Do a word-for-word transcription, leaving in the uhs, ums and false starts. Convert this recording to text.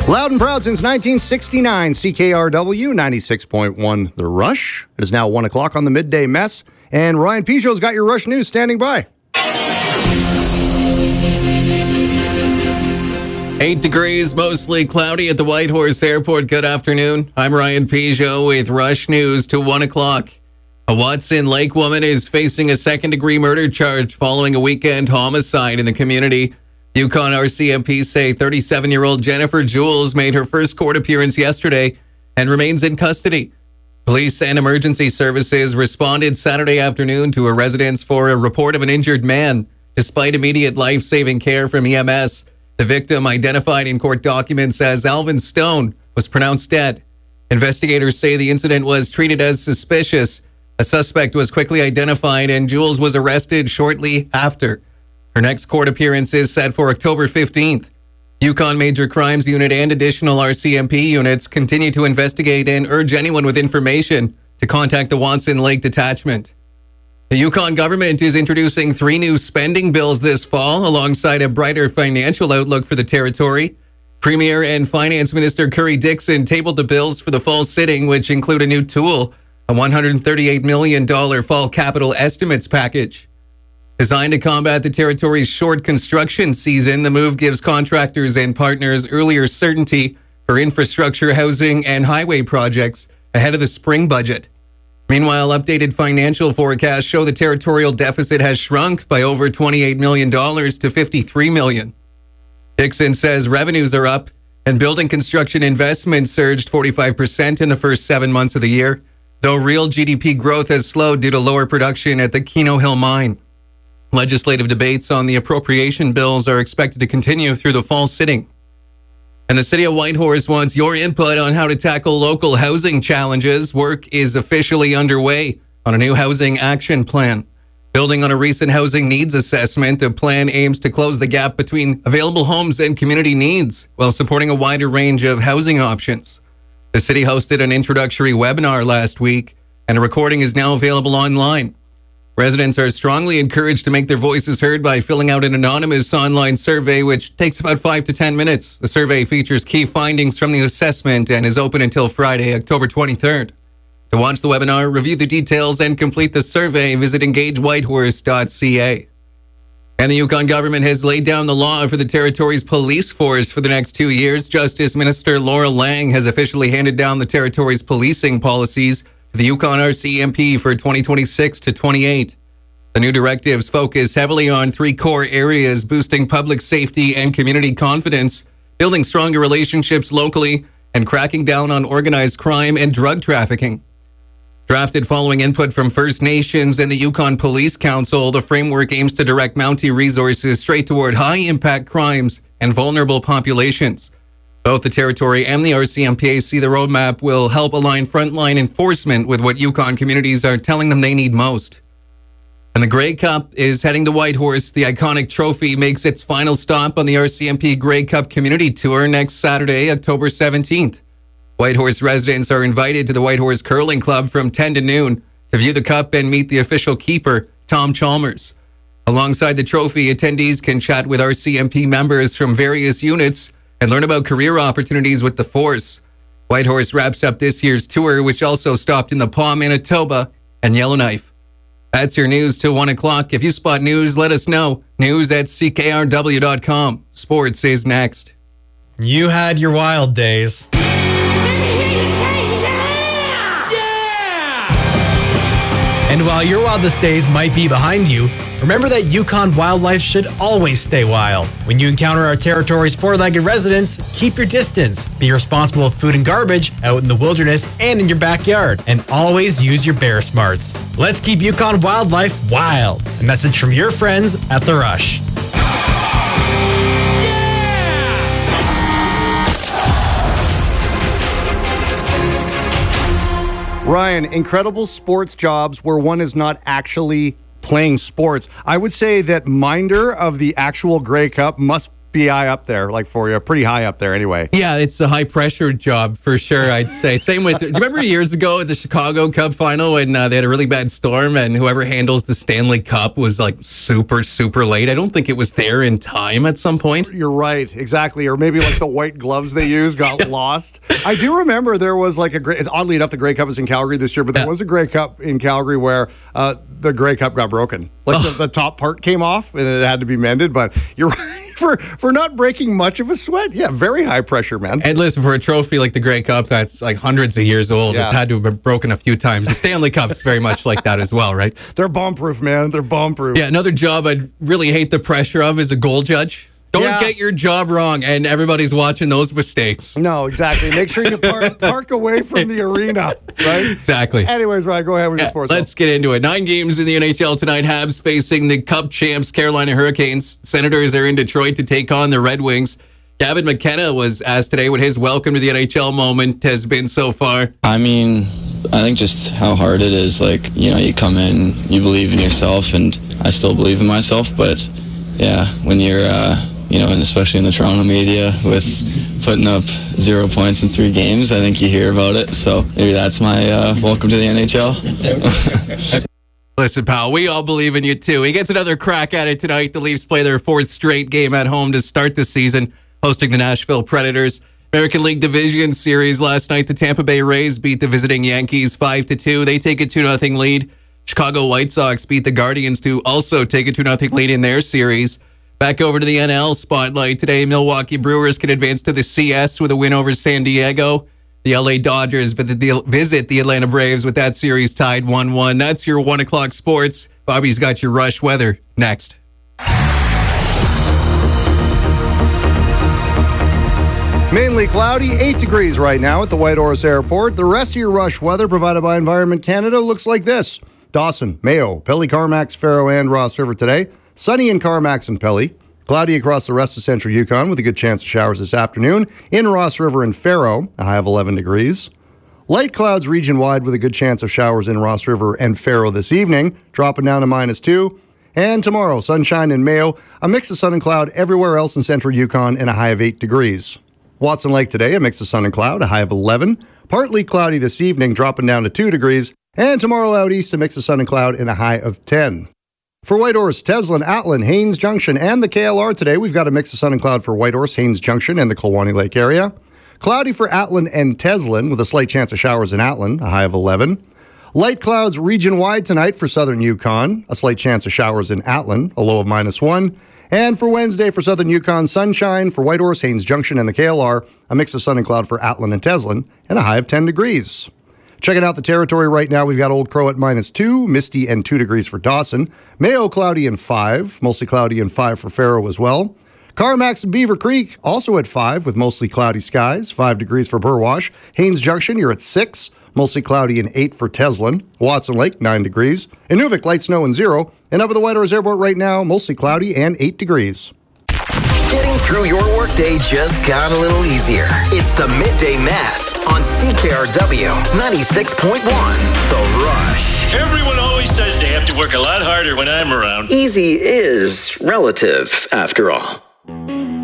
Loud and proud since nineteen sixty-nine, C K R W ninety-six point one The Rush. It is now one o'clock on the midday mess, and Ryan Peugeot's got your Rush News standing by. Eight degrees, mostly cloudy at the Whitehorse Airport. Good afternoon. I'm Ryan Peugeot with Rush News to one o'clock. A Watson Lake woman is facing a second-degree murder charge following a weekend homicide in the community. Yukon R C M P say thirty-seven-year-old Jennifer Jules made her first court appearance yesterday and remains in custody. Police and emergency services responded Saturday afternoon to a residence for a report of an injured man. Despite immediate life-saving care from E M S, the victim, identified in court documents as Alvin Stone, was pronounced dead. Investigators say the incident was treated as suspicious. A suspect was quickly identified and Jules was arrested shortly after. Her next court appearance is set for October fifteenth. Yukon Major Crimes Unit and additional R C M P units continue to investigate and urge anyone with information to contact the Watson Lake Detachment. The Yukon government is introducing three new spending bills this fall alongside a brighter financial outlook for the territory. Premier and Finance Minister Curry Dixon tabled the bills for the fall sitting, which include a new tool, a one hundred thirty-eight million dollars fall capital estimates package. Designed to combat the territory's short construction season, the move gives contractors and partners earlier certainty for infrastructure, housing, and highway projects ahead of the spring budget. Meanwhile, updated financial forecasts show the territorial deficit has shrunk by over twenty-eight million dollars to fifty-three million dollars. Dixon says revenues are up and building construction investment surged forty-five percent in the first seven months of the year, though real G D P growth has slowed due to lower production at the Keno Hill mine. Legislative debates on the appropriation bills are expected to continue through the fall sitting. And the City of Whitehorse wants your input on how to tackle local housing challenges. Work is officially underway on a new housing action plan. Building on a recent housing needs assessment, the plan aims to close the gap between available homes and community needs while supporting a wider range of housing options. The city hosted an introductory webinar last week, and a recording is now available online. Residents are strongly encouraged to make their voices heard by filling out an anonymous online survey, which takes about five to ten minutes. The survey features key findings from the assessment and is open until Friday, October twenty-third. To watch the webinar, review the details, and complete the survey, visit engage whitehorse dot c a. And the Yukon government has laid down the law for the territory's police force for the next two years. Justice Minister Laura Lang has officially handed down the territory's policing policies for the Yukon R C M P for twenty twenty-six to twenty-eight. The new directives focus heavily on three core areas: boosting public safety and community confidence, building stronger relationships locally, and cracking down on organized crime and drug trafficking. Drafted following input from First Nations and the Yukon Police Council, the framework aims to direct Mountie resources straight toward high-impact crimes and vulnerable populations. Both the territory and the R C M P see the roadmap will help align frontline enforcement with what Yukon communities are telling them they need most. And the Grey Cup is heading to Whitehorse. The iconic trophy makes its final stop on the R C M P Grey Cup Community Tour next Saturday, October seventeenth. Whitehorse residents are invited to the Whitehorse Curling Club from ten to noon to view the cup and meet the official keeper, Tom Chalmers. Alongside the trophy, attendees can chat with R C M P members from various units and learn about career opportunities with the force. Whitehorse wraps up this year's tour, which also stopped in the Pas, Manitoba, and Yellowknife. That's your news till one o'clock. If you spot news, let us know. News at c k r w dot com. Sports is next. You had your wild days. And while your wildest days might be behind you, remember that Yukon wildlife should always stay wild. When you encounter our territory's four-legged residents, keep your distance, be responsible with food and garbage out in the wilderness and in your backyard, and always use your bear smarts. Let's keep Yukon wildlife wild. A message from your friends at The Rush. Ryan, incredible sports jobs where one is not actually playing sports. I would say that Minder of the actual Grey Cup must be high up there, like for you, pretty high up there anyway. Yeah, it's a high pressure job for sure, I'd say. Same with, do you remember years ago at the Chicago Cup final when uh, they had a really bad storm and whoever handles the Stanley Cup was like super, super late? I don't think it was there in time at some point. You're right, exactly. Or maybe like the white gloves they use got yeah. lost. I do remember there was like a great, oddly enough, the Grey Cup was in Calgary this year, but there yeah. was a Grey Cup in Calgary where uh, the Grey Cup got broken. Like oh. the, the top part came off and it had to be mended, but you're right. For, for not breaking much of a sweat. Yeah, very high pressure, man. And listen, for a trophy like the Grey Cup that's like hundreds of years old, yeah. it's had to have been broken a few times. The Stanley Cup's very much like that as well, right? They're bomb-proof, man. They're bomb-proof. Yeah, another job I'd really hate the pressure of is a goal judge. Don't yeah. get your job wrong, and everybody's watching those mistakes. No, exactly. Make sure you park, park away from the arena, right? Exactly. Anyways, Ryan, go ahead with yeah, your sports. Let's get into it. Nine games in the N H L tonight. Habs facing the Cup champs Carolina Hurricanes. Senators are in Detroit to take on the Red Wings. Gavin McKenna was asked today what his welcome to the N H L moment has been so far. I mean, I think just how hard it is. Like, you know, you come in, you believe in yourself, and I still believe in myself, but yeah, when you're... Uh, you know, and especially in the Toronto media with putting up zero points in three games, I think you hear about it. So maybe that's my uh, welcome to the N H L. Listen, pal, we all believe in you, too. He gets another crack at it tonight. The Leafs play their fourth straight game at home to start the season, hosting the Nashville Predators. American League Division Series last night, the Tampa Bay Rays beat the visiting Yankees five to two. They take a two nothing lead. Chicago White Sox beat the Guardians to also take a two nothing lead in their series. Back over to the N L spotlight today. Milwaukee Brewers can advance to the C S with a win over San Diego. The L A Dodgers visit the Atlanta Braves with that series tied one one. That's your one o'clock sports. Bobby's got your rush weather next. Mainly cloudy, eight degrees right now at the Whitehorse Airport. The rest of your rush weather provided by Environment Canada looks like this. Dawson, Mayo, Pelly, Carmacks, Faro, and Ross River today. Sunny in Carmacks and Pelly. Cloudy across the rest of central Yukon with a good chance of showers this afternoon. In Ross River and Faro, a high of eleven degrees. Light clouds region-wide with a good chance of showers in Ross River and Faro this evening, dropping down to minus two. And tomorrow, sunshine in Mayo, a mix of sun and cloud everywhere else in central Yukon and a high of eight degrees. Watson Lake today, a mix of sun and cloud, a high of eleven. Partly cloudy this evening, dropping down to two degrees. And tomorrow out east, a mix of sun and cloud and a high of ten. For Whitehorse, Teslin, Atlin, Haines Junction, and the K L R today, we've got a mix of sun and cloud for Whitehorse, Haines Junction, and the Kluwani Lake area. Cloudy for Atlin and Teslin, with a slight chance of showers in Atlin, a high of eleven. Light clouds region-wide tonight for southern Yukon, a slight chance of showers in Atlin, a low of minus one. And for Wednesday for southern Yukon, sunshine for Whitehorse, Haines Junction, and the K L R, a mix of sun and cloud for Atlin and Teslin, and a high of ten degrees. Checking out the territory right now, we've got Old Crow at minus two, misty and two degrees for Dawson. Mayo cloudy and five, mostly cloudy and five for Faro as well. Carmacks and Beaver Creek also at five with mostly cloudy skies, five degrees for Burwash. Haines Junction, you're at six, mostly cloudy and eight for Teslin. Watson Lake, nine degrees. Inuvik, light snow and zero. And up at the Whitehorse Airport right now, mostly cloudy and eight degrees. Getting through your workday just got a little easier. It's the Midday Mess on C K R W ninety-six point one. The Rush. Everyone always says they have to work a lot harder when I'm around. Easy is relative, after all.